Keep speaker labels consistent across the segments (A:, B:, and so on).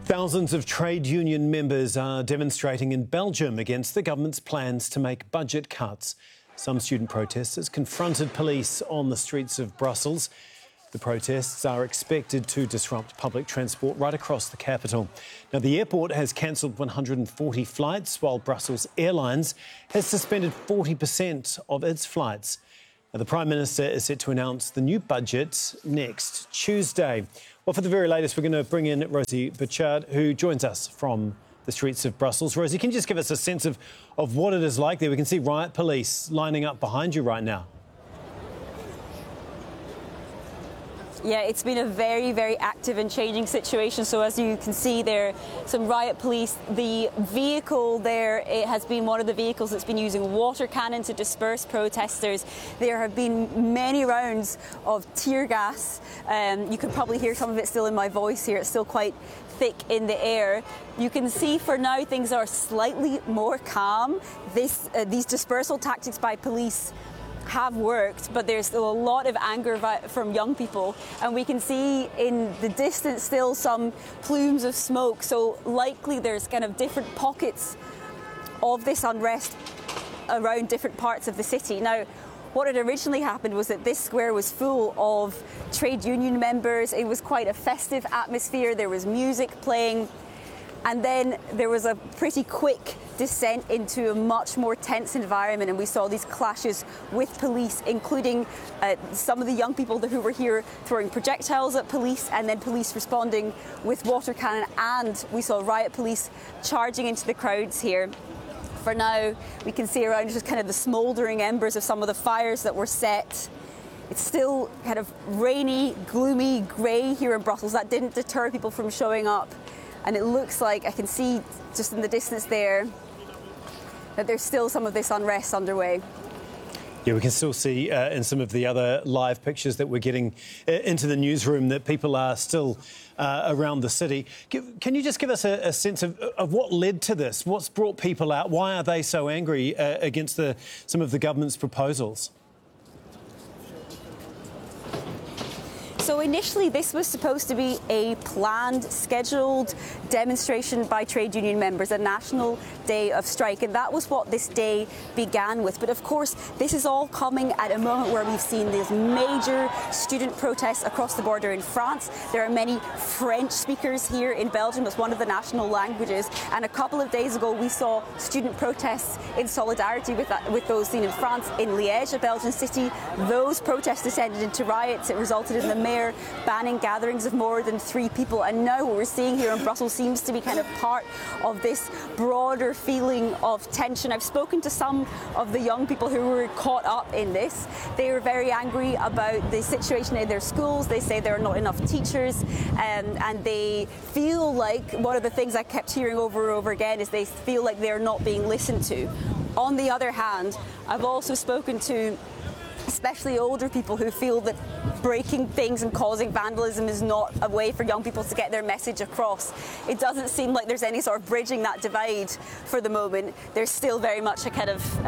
A: Thousands of trade union members are demonstrating in Belgium against the government's plans to make budget cuts. Some student protesters confronted police on the streets of Brussels. The protests are expected to disrupt public transport right across the capital. Now, the airport has cancelled 140 flights, while Brussels Airlines has suspended 40% of its flights. Now, the Prime Minister is set to announce the new budget next Tuesday. Well, for the very latest, we're going to bring in Rosie Burchard, who joins us from the streets of Brussels. Rosie, can you just give us a sense of what it is like there? We can see riot police lining up behind you right now.
B: Yeah, it's been a very, very active and changing situation. So as you can see there, some riot police. The vehicle there, it has been one of the vehicles that's been using water cannon to disperse protesters. There have been many rounds of tear gas. You can probably hear some of it still in my voice here. It's still quite thick in the air. You can see for now things are slightly more calm. These dispersal tactics by police have worked, but there's still a lot of anger from young people, and we can see in the distance still some plumes of smoke, so likely there's kind of different pockets of this unrest around different parts of the city. Now, what had originally happened was that this square was full of trade union members. It was quite a festive atmosphere. There was music playing, and then there was a pretty quick descent into a much more tense environment, and we saw these clashes with police, including some of the young people who were here throwing projectiles at police, and then police responding with water cannon, and we saw riot police charging into the crowds here. For now, we can see around just kind of the smouldering embers of some of the fires that were set. It's still kind of rainy, gloomy, grey here in Brussels. That didn't deter people from showing up. And it looks like, I can see just in the distance there, that there's still some of this unrest underway.
A: Yeah, we can still see in some of the other live pictures that we're getting into the newsroom that people are still around the city. Can you just give us a sense of what led to this? What's brought people out? Why are they so angry against some of the government's proposals?
B: So initially this was supposed to be a planned, scheduled demonstration by trade union members, a national day of strike, and that was what this day began with. But of course, this is all coming at a moment where we've seen these major student protests across the border in France. There are many French speakers here in Belgium. It's one of the national languages. And a couple of days ago, we saw student protests in solidarity with those seen in France, in Liège, a Belgian city. Those protests descended into riots. It resulted in the mayor banning gatherings of more than 3 people. And now what we're seeing here in Brussels seems to be kind of part of this broader feeling of tension. I've spoken to some of the young people who were caught up in this. They were very angry about the situation in their schools. They say there are not enough teachers, and they feel like, one of the things I kept hearing over and over again is they feel like they're not being listened to. On the other hand, I've also spoken to especially older people who feel that breaking things and causing vandalism is not a way for young people to get their message across. It doesn't seem like there's any sort of bridging that divide for the moment. There's still very much a kind of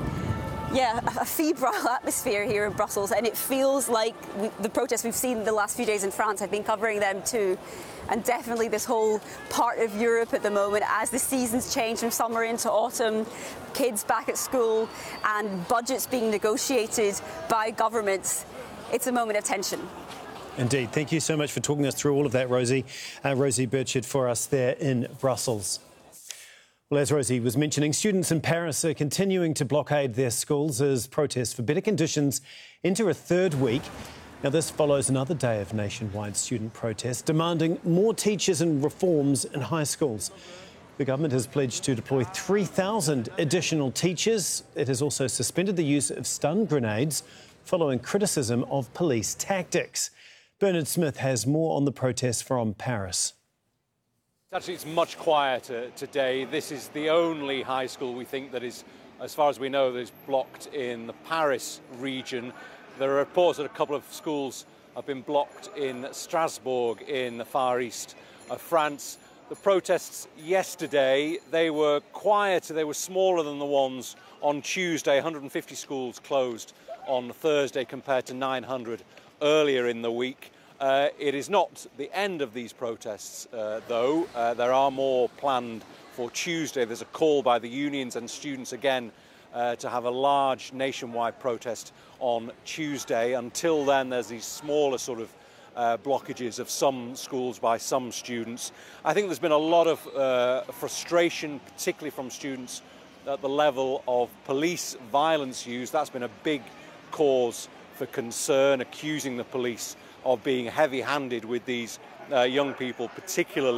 B: a febrile atmosphere here in Brussels, and it feels like the protests we've seen the last few days in France, I've been covering them too, and definitely this whole part of Europe at the moment, as the seasons change from summer into autumn, kids back at school and budgets being negotiated by governments, it's a moment of tension.
A: Indeed. Thank you so much for talking us through all of that, Rosie. Rosie Burchard for us there in Brussels. Well, as Rosie was mentioning, students in Paris are continuing to blockade their schools as protests for better conditions enter a third week. Now, this follows another day of nationwide student protests demanding more teachers and reforms in high schools. The government has pledged to deploy 3,000 additional teachers. It has also suspended the use of stun grenades following criticism of police tactics. Bernard Smith has more on the protests from Paris.
C: Actually, it's much quieter today. This is the only high school we think that is, as far as we know, that is blocked in the Paris region. There are reports that a couple of schools have been blocked in Strasbourg in the far east of France. The protests yesterday, they were quieter, they were smaller than the ones on Tuesday. 150 schools closed on Thursday compared to 900 earlier in the week. It is not the end of these protests, though. There are more planned for Tuesday. There's a call by the unions and students again to have a large nationwide protest on Tuesday. Until then, there's these smaller sort of blockages of some schools by some students. I think there's been a lot of frustration, particularly from students, at the level of police violence used. That's been a big cause for concern, accusing the police of being heavy-handed with these young people, particularly